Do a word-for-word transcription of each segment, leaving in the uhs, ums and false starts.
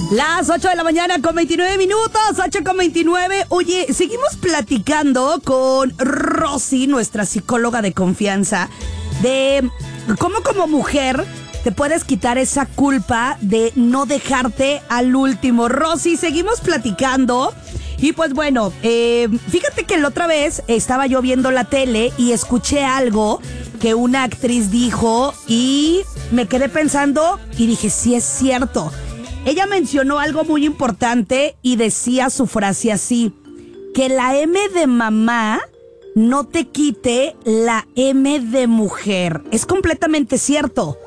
Las ocho de la mañana con veintinueve minutos, ocho con veintinueve. Oye, seguimos platicando con Rosy, nuestra psicóloga de confianza, de cómo como mujer te puedes quitar esa culpa de no dejarte al último. Rosy, seguimos platicando. Y pues bueno, eh, fíjate que la otra vez estaba yo viendo la tele y escuché algo que una actriz dijo y me quedé pensando y dije, sí es cierto. Ella mencionó algo muy importante y decía su frase así: que la M de mamá no te quite la M de mujer. Es completamente cierto.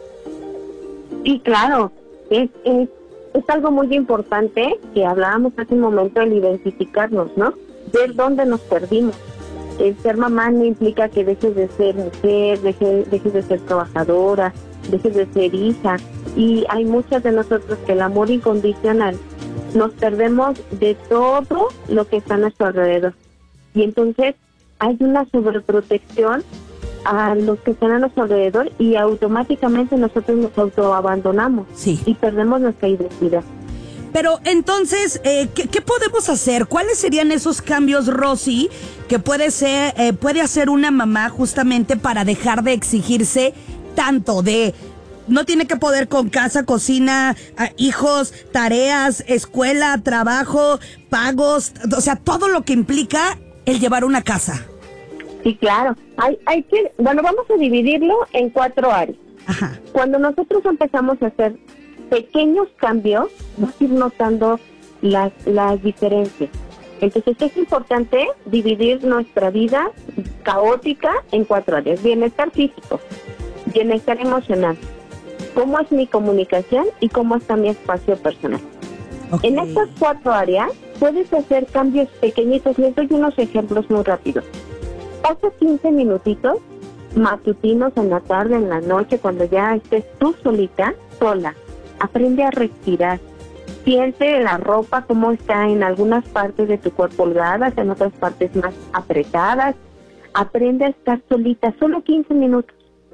Sí, claro, es, es, es algo muy importante que hablábamos hace un momento, el identificarnos, ¿no? Ver dónde nos perdimos. El ser mamá no implica que dejes de ser mujer, dejes, dejes de ser trabajadora, dejes de ser hija. Y hay muchas de nosotros que el amor incondicional nos perdemos de todo lo que está a nuestro alrededor. Y entonces hay una sobreprotección a los que están a nuestro alrededor y automáticamente nosotros nos autoabandonamos. Sí. Y perdemos nuestra identidad. Pero entonces, eh, ¿qué, ¿qué podemos hacer? ¿Cuáles serían esos cambios, Rosy, que puede ser, eh, puede hacer una mamá justamente para dejar de exigirse tanto de... No tiene que poder con casa, cocina, hijos, tareas, escuela, trabajo, pagos, o sea, todo lo que implica el llevar una casa? Sí, claro. Hay, hay que, bueno, vamos a dividirlo en cuatro áreas. Ajá. Cuando nosotros empezamos a hacer pequeños cambios, vas a ir notando las, las diferencias. Entonces es importante dividir nuestra vida caótica en cuatro áreas. Bienestar físico, bienestar emocional, cómo es mi comunicación y cómo está mi espacio personal. Okay. En estas cuatro áreas puedes hacer cambios pequeñitos. Les doy unos ejemplos muy rápidos. Pasa quince minutitos matutinos en la tarde, en la noche, cuando ya estés tú solita, sola. Aprende a respirar. Siente la ropa cómo está en algunas partes de tu cuerpo holgadas, en otras partes más apretadas. Aprende a estar solita, solo quince minutos.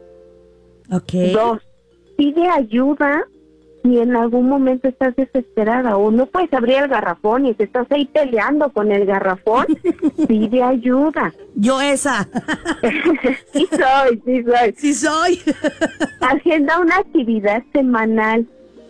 Okay. Dos, pide ayuda si en algún momento estás desesperada o no puedes abrir el garrafón y te estás ahí peleando con el garrafón. Pide ayuda. Yo esa. Sí soy, sí soy. Sí soy. Agenda una actividad semanal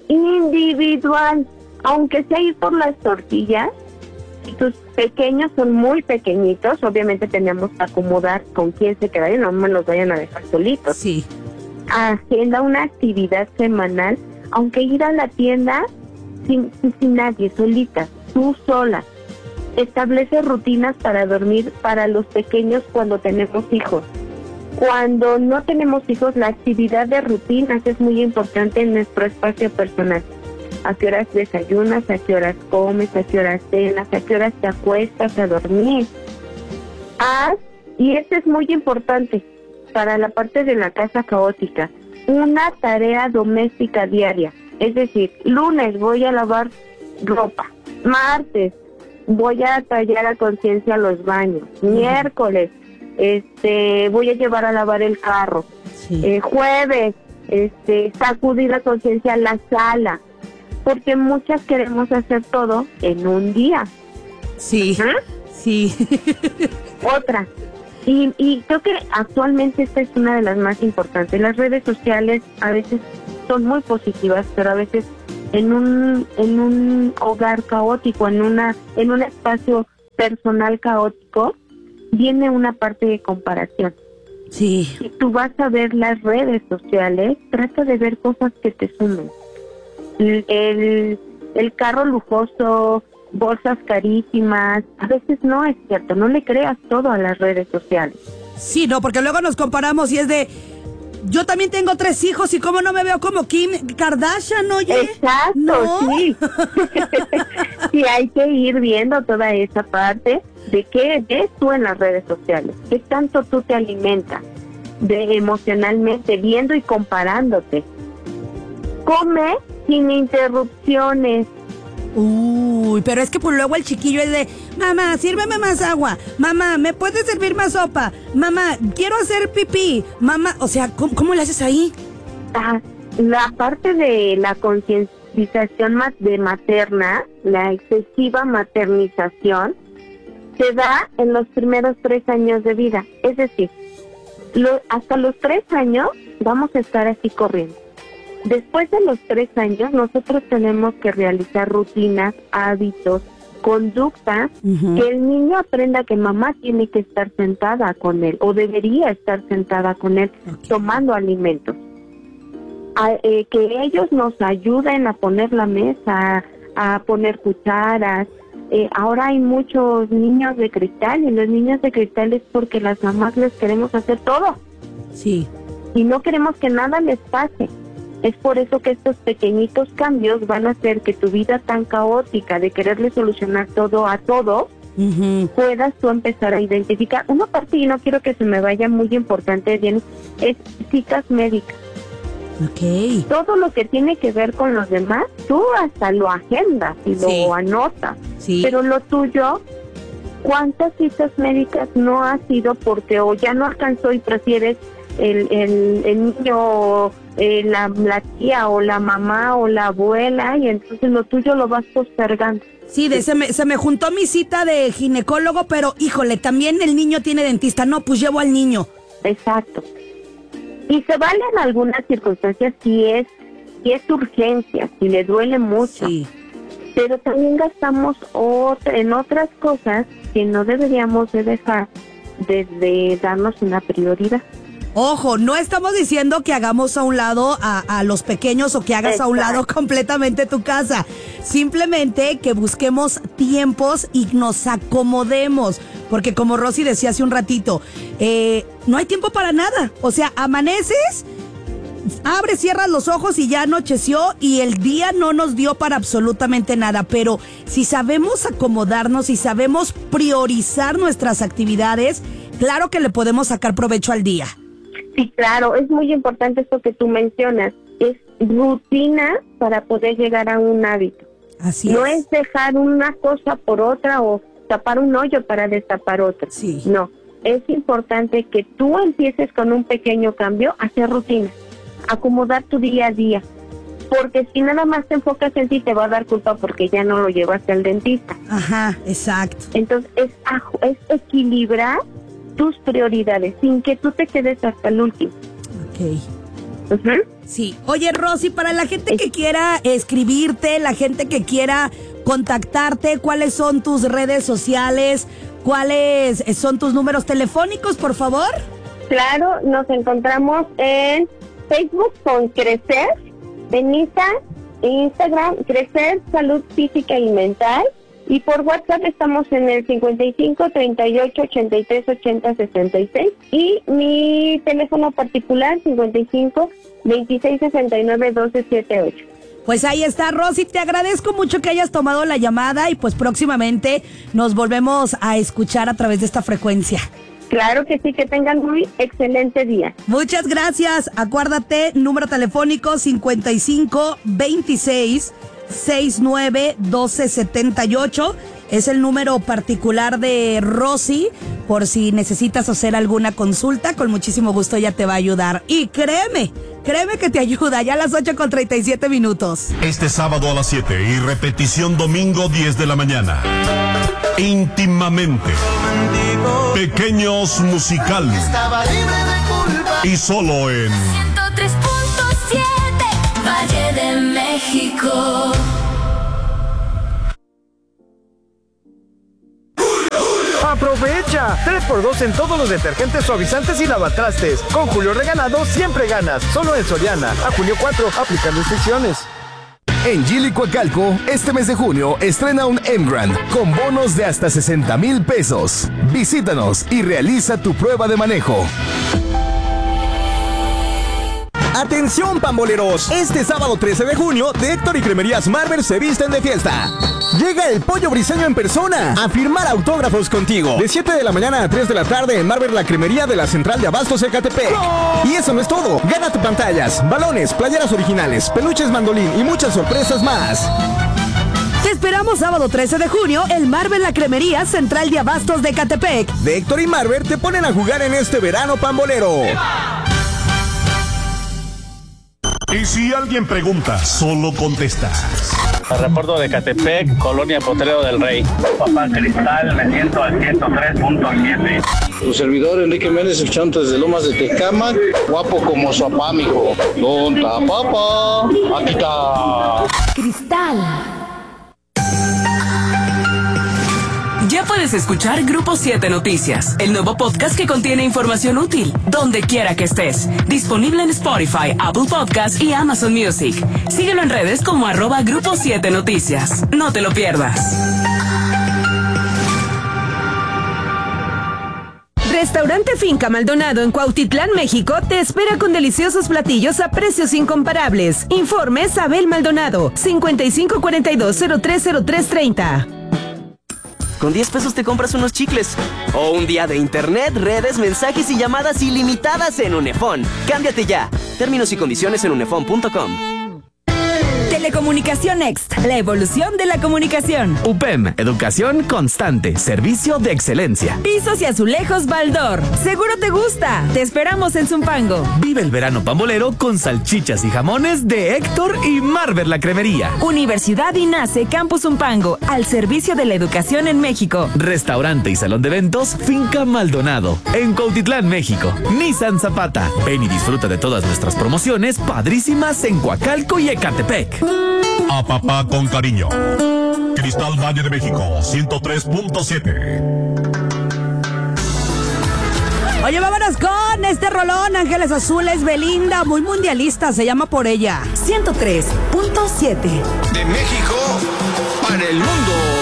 individual, aunque sea ir por las tortillas. Tus pequeños son muy pequeñitos, obviamente tenemos que acomodar con quién se queda y no me los vayan a dejar solitos. Sí. Agenda una actividad semanal, aunque ir a la tienda sin, sin nadie, solita, tú sola. Establece rutinas para dormir para los pequeños cuando tenemos hijos. Cuando no tenemos hijos, la actividad de rutinas es muy importante en nuestro espacio personal. ¿A qué horas desayunas? ¿A qué horas comes? ¿A qué horas cenas? ¿A qué horas te acuestas a dormir? Haz, y esto es muy importante para la parte de la casa caótica, una tarea doméstica diaria. Es decir, lunes voy a lavar ropa, martes voy a tallar a conciencia los baños, miércoles este voy a llevar a lavar el carro, sí. eh, jueves este sacudir a conciencia la sala, porque muchas queremos hacer todo en un día. Sí, ¿ah? Sí. Otra, y, y creo que actualmente esta es una de las más importantes. Las redes sociales a veces son muy positivas, pero a veces en un en un hogar caótico, en una en un espacio personal caótico, viene una parte de comparación. Sí. Si tú vas a ver las redes sociales, trata de ver cosas que te sumen. El, el, el carro lujoso, bolsas carísimas, a veces no es cierto, no le creas todo a las redes sociales. Sí, no, porque luego nos comparamos y es de... Yo también tengo tres hijos y cómo no me veo como Kim Kardashian, oye. Exacto, ¿no? Sí. Sí, hay que ir viendo toda esa parte de qué ves tú en las redes sociales, qué tanto tú te alimentas de emocionalmente, viendo y comparándote. Come sin interrupciones. Uy, pero es que pues luego el chiquillo es de, mamá, sírveme más agua, mamá, ¿me puedes servir más sopa? Mamá, quiero hacer pipí, mamá, o sea, ¿cómo, cómo le haces ahí? Ah, la parte de la conciencia, utilización ma- de materna, la excesiva maternización, se da en los primeros tres años de vida. Es decir, lo, hasta los tres años vamos a estar así corriendo. Después de los tres años, nosotros tenemos que realizar rutinas, hábitos, conductas, uh-huh. que el niño aprenda que mamá tiene que estar sentada con él, o debería estar sentada con él, okay. tomando alimentos. A, eh, que ellos nos ayuden a poner la mesa, a poner cucharas. Eh, ahora hay muchos niños de cristal, y los niños de cristal es porque las mamás les queremos hacer todo. Sí. Y no queremos que nada les pase. Es por eso que estos pequeñitos cambios van a hacer que tu vida tan caótica de quererle solucionar todo a todo, uh-huh. puedas tú empezar a identificar. Una parte, y no quiero que se me vaya, muy importante, bien, es citas médicas. Okay. Todo lo que tiene que ver con los demás, tú hasta lo agendas y sí. lo anotas. Sí. Pero lo tuyo, ¿cuántas citas médicas no ha sido porque o ya no alcanzó y prefieres el, el, el niño, eh, la, la tía o la mamá o la abuela, y entonces lo tuyo lo vas postergando? Sí, de, se, me, se me juntó mi cita de ginecólogo, pero híjole, también el niño tiene dentista. No, pues llevo al niño. Exacto. Y se vale en algunas circunstancias si es, si es urgencia, si le duele mucho. Sí. Pero también gastamos otra, en otras cosas que no deberíamos de dejar de, de darnos una prioridad. Ojo, no estamos diciendo que hagamos a un lado a, a los pequeños o que hagas Exacto. a un lado completamente tu casa. Simplemente que busquemos tiempos y nos acomodemos. Porque como Rosy decía hace un ratito, eh, no hay tiempo para nada. O sea, amaneces, abres, cierras los ojos y ya anocheció y el día no nos dio para absolutamente nada. Pero si sabemos acomodarnos y sabemos priorizar nuestras actividades, claro que le podemos sacar provecho al día. Sí, claro, es muy importante esto que tú mencionas. Es rutina para poder llegar a un hábito. Así no es. es dejar una cosa por otra o tapar un hoyo para destapar otro. Sí. No, es importante que tú empieces con un pequeño cambio, hacer rutina, acomodar tu día a día. Porque si nada más te enfocas en ti, te va a dar culpa porque ya no lo llevaste al dentista. Ajá, exacto. Entonces, es, es equilibrar tus prioridades sin que tú te quedes hasta el último. Ok. Uh-huh. Sí. Oye, Rosy, para la gente que quiera escribirte, la gente que quiera contactarte, ¿cuáles son tus redes sociales? ¿Cuáles son tus números telefónicos, por favor? Claro, nos encontramos en Facebook con Crecer, en Insta, Instagram, Crecer Salud Física y Mental, y por WhatsApp estamos en el cincuenta y cinco, treinta y ocho, ochenta y tres, ochenta, sesenta y seis, y mi teléfono particular cincuenta y cinco, veintiséis, sesenta y nueve, doce, setenta y ocho. Pues ahí está, Rosy, te agradezco mucho que hayas tomado la llamada y pues próximamente nos volvemos a escuchar a través de esta frecuencia. Claro que sí, que tengan muy excelente día. Muchas gracias. Acuérdate, número telefónico cincuenta y cinco, veintiséis, sesenta y nueve, doce, setenta y ocho. Es el número particular de Rosy, por si necesitas hacer alguna consulta, con muchísimo gusto ella te va a ayudar. Y créeme, créeme que te ayuda, ya a las ocho con treinta y siete minutos. Este sábado a las siete y repetición domingo diez de la mañana. Íntimamente. Pequeños Musical. Y solo en ciento tres punto siete Valle de México. ¡Aprovecha! tres por dos en todos los detergentes, suavizantes y lavatrastes. Con Julio Regalado siempre ganas. Solo en Soriana. A junio cuatro, aplican restricciones. En Gili Coacalco, este mes de junio, estrena un M-Grand con bonos de hasta sesenta mil pesos. Visítanos y realiza tu prueba de manejo. Atención, pamboleros, este sábado trece de junio, de Héctor y Cremerías Marvel se visten de fiesta. Llega el Pollo Briseño en persona a firmar autógrafos contigo. De siete de la mañana a tres de la tarde en Marvel, la cremería de la Central de Abastos Ecatepec. ¡No! Y eso no es todo. Gánate pantallas, balones, playeras originales, peluches mandolín y muchas sorpresas más. Te esperamos sábado trece de junio en Marvel, la cremería Central de Abastos de Ecatepec. De Héctor y Marvel te ponen a jugar en este verano pambolero. Y si alguien pregunta, solo contestas. El reporto de Catepec, Colonia Potrero del Rey. Papá Cristal, me siento al ciento tres punto siete. Tu servidor Enrique Méndez, escuchando desde Lomas de Tecámac, guapo como su papá, mijo. ¿Dónde está papá? Aquí está. Cristal. Ya puedes escuchar Grupo siete Noticias, el nuevo podcast que contiene información útil, donde quiera que estés. Disponible en Spotify, Apple Podcasts y Amazon Music. Síguelo en redes como arroba Grupo siete Noticias. No te lo pierdas. Restaurante Finca Maldonado en Cuautitlán, México, te espera con deliciosos platillos a precios incomparables. Informes Abel Maldonado, cincuenta y cinco cuarenta y dos cero tres cero tres treinta. Con diez pesos te compras unos chicles. O un día de internet, redes, mensajes y llamadas ilimitadas en Unefón. Cámbiate ya. Términos y condiciones en unefón punto com. Telecomunicación Next, la evolución de la comunicación. U P E M, educación constante, servicio de excelencia. Pisos y azulejos Baldor. Seguro te gusta. Te esperamos en Zumpango. Vive el verano pambolero con salchichas y jamones de Héctor y Marvel la Cremería. Universidad INACE Campus Zumpango, al servicio de la educación en México. Restaurante y salón de eventos Finca Maldonado, en Cuautitlán, México. Nissan Zapata. Ven y disfruta de todas nuestras promociones padrísimas en Coacalco y Ecatepec. A papá con cariño. Cristal Valle de México, ciento tres punto siete. Oye, vámonos con este rolón, Ángeles Azules, Belinda, muy mundialista, se llama Por Ella. ciento tres punto siete. De México para el mundo.